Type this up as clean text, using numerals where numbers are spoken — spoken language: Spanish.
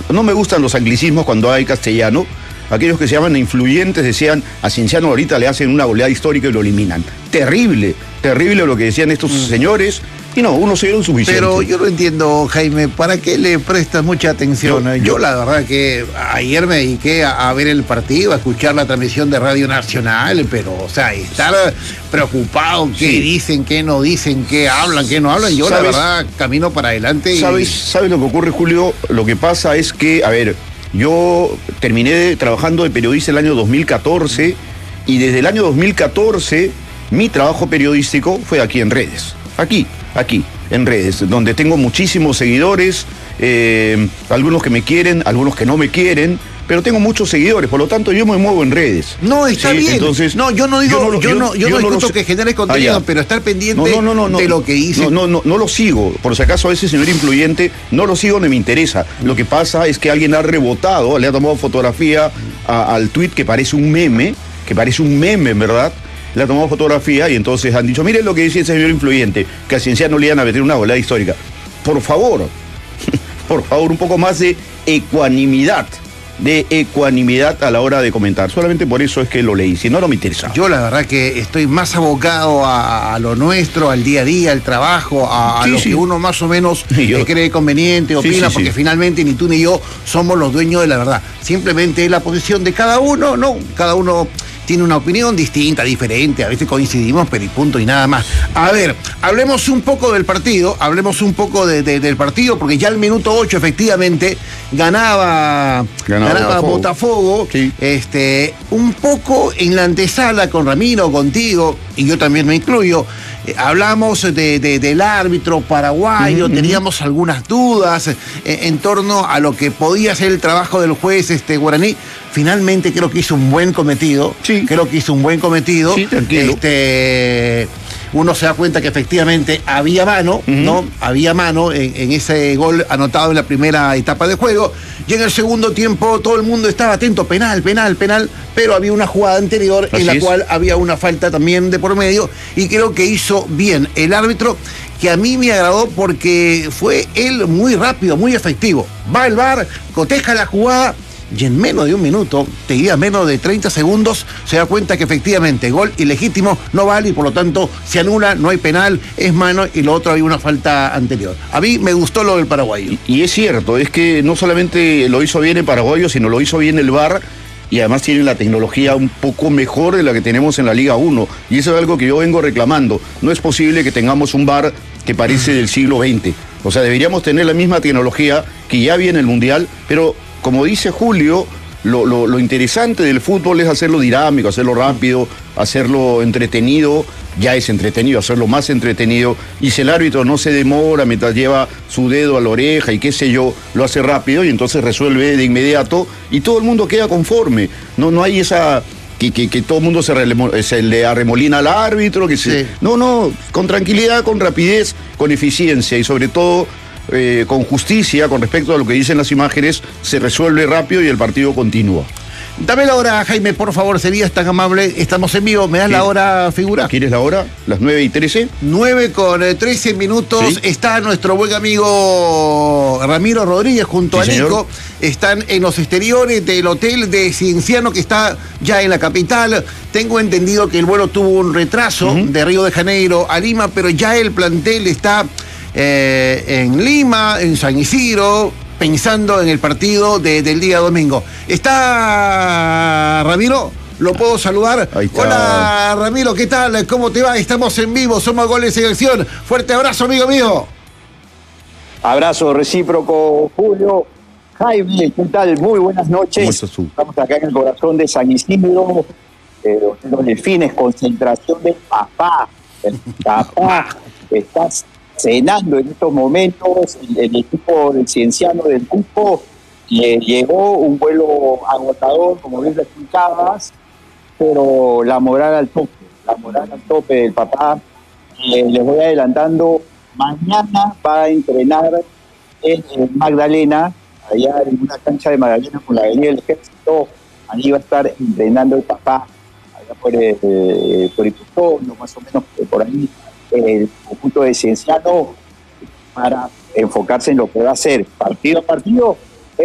no me gustan los anglicismos cuando hay castellano. Aquellos que se llaman influyentes decían, a Cienciano ahorita le hacen una goleada histórica y lo eliminan. Terrible, terrible lo que decían estos señores. Y no, 1-0 es suficiente. Pero yo no entiendo, Jaime, ¿para qué le prestas mucha atención? Yo la verdad que ayer me dediqué a ver el partido, a escuchar la transmisión de Radio Nacional, pero, o sea, estar preocupado, qué dicen, qué no dicen, qué hablan, qué no hablan. Yo, la verdad, camino para adelante. ¿Sabes lo que ocurre, Julio? Lo que pasa es que, a ver, yo terminé trabajando de periodista el año 2014 y desde el año 2014 mi trabajo periodístico fue aquí en redes. Aquí, en redes, donde tengo muchísimos seguidores, algunos que me quieren, algunos que no me quieren, pero tengo muchos seguidores, por lo tanto yo me muevo en redes. No, está bien. Entonces, no, yo no digo, yo no discuto que genere contenido, pero estar pendiente de lo que dice. No lo sigo. Por si acaso a ese señor influyente, no lo sigo, no me interesa. Lo que pasa es que alguien ha rebotado, le ha tomado fotografía al tuit que parece un meme, en verdad. Le ha tomado fotografía y entonces han dicho, miren lo que dice ese señor influyente, que a Cienciano le iban a meter una goleada histórica. Por favor, un poco más de ecuanimidad a la hora de comentar. Solamente por eso es que lo leí, si no, no me interesa. Yo la verdad que estoy más abocado a lo nuestro, al día a día, al trabajo, a lo que uno más o menos cree conveniente, opina, porque finalmente ni tú ni yo somos los dueños de la verdad. Simplemente es la posición de cada uno, cada uno tiene una opinión distinta, diferente, a veces coincidimos, pero y punto y nada más. A ver, hablemos un poco del partido, del partido, porque ya al minuto 8 efectivamente ganaba Botafogo, un poco en la antesala con Ramiro, contigo, y yo también me incluyo. Hablamos del árbitro paraguayo, teníamos algunas dudas en torno a lo que podía ser el trabajo del juez guaraní. Finalmente creo que hizo un buen cometido. Sí, tranquilo. Uno se da cuenta que efectivamente había mano, ¿no? Había mano en ese gol anotado en la primera etapa de juego. Y en el segundo tiempo todo el mundo estaba atento, penal, pero había una jugada anterior en la cual había una falta también de por medio, y creo que hizo bien el árbitro, que a mí me agradó porque fue él muy rápido, muy efectivo. Va el VAR, coteja la jugada, y en menos de un minuto, te diría menos de 30 segundos, se da cuenta que efectivamente gol ilegítimo no vale y por lo tanto se anula, no hay penal, es mano, y lo otro había una falta anterior. A mí me gustó lo del paraguayo. Y es cierto, es que no solamente lo hizo bien el paraguayo, sino lo hizo bien el VAR, y además tiene la tecnología un poco mejor de la que tenemos en la Liga 1, y eso es algo que yo vengo reclamando. No es posible que tengamos un VAR que parece del siglo XX. O sea, deberíamos tener la misma tecnología que ya había en el Mundial, pero como dice Julio, lo interesante del fútbol es hacerlo dinámico, hacerlo rápido, hacerlo entretenido. Ya es entretenido, hacerlo más entretenido. Y si el árbitro no se demora mientras lleva su dedo a la oreja y qué sé yo, lo hace rápido y entonces resuelve de inmediato y todo el mundo queda conforme. No hay esa... Que todo el mundo se le arremolina al árbitro. No, con tranquilidad, con rapidez, con eficiencia y sobre todo... con justicia, con respecto a lo que dicen las imágenes, se resuelve rápido y el partido continúa. Dame la hora, Jaime, por favor, serías tan amable. Estamos en vivo, ¿me das la hora, figura? ¿Quieres la hora? ¿Las 9:13? 9:13. Está nuestro buen amigo Ramiro Rodríguez junto a Nico. Están en los exteriores del hotel de Cienciano, que está ya en la capital. Tengo entendido que el vuelo tuvo un retraso de Río de Janeiro a Lima, pero ya el plantel está en Lima, en San Isidro, pensando en el partido del día domingo. ¿Está Ramiro? ¿Lo puedo saludar? Hola, Ramiro, ¿qué tal? ¿Cómo te va? Estamos en vivo, somos Goles de Selección. Fuerte abrazo, amigo mío. Abrazo recíproco, Julio. Jaime, ¿qué tal? Muy buenas noches. Estamos acá en el corazón de San Isidro, los delfines, concentración del papá. El papá está cenando en estos momentos. El equipo del Cienciano del Cusco llegó un vuelo agotador, como bien lo explicabas, pero la moral al tope del papá. Les voy adelantando, mañana va a entrenar en Magdalena, allá en una cancha de Magdalena con la Avenida del Ejército. Allí va a estar entrenando el papá, allá por Ipuzcono, más o menos por ahí, el conjunto de Cienciano, para enfocarse en lo que va a ser partido a partido